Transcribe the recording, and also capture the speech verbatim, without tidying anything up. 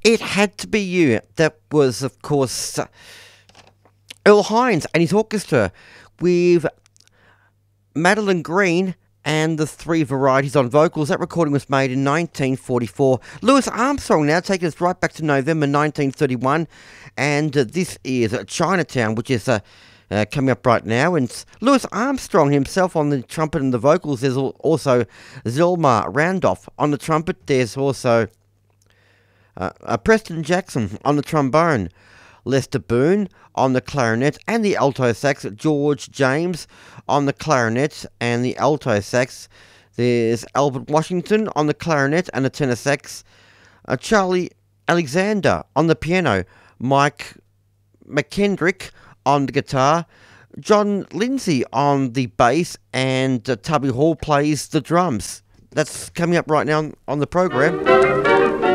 It Had to Be You. That was, of course, uh, Earl Hines and his orchestra with Madeline Green and the Three Varieties on vocals. That recording was made in nineteen forty-four. Louis Armstrong now taking us right back to November nineteen thirty-one, and uh, this is uh, Chinatown, which is uh, uh, coming up right now. And Louis Armstrong himself on the trumpet and the vocals. There's al- also Zelma Randolph on the trumpet. There's also uh, uh, Preston Jackson on the trombone. Lester Boone on the clarinet and the alto sax, George James on the clarinet and the alto sax. There's Albert Washington on the clarinet and the tenor sax, uh, Charlie Alexander on the piano, Mike McKendrick on the guitar, John Lindsay on the bass, and uh, Tubby Hall plays the drums. That's coming up right now on the program.